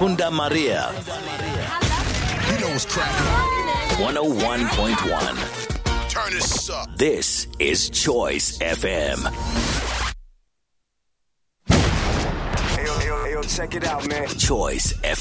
Punda Maria. You know what's cracking. 101.1. Turn this up. This is Choice FM. Hey, yo, check it out, man. Choice FM.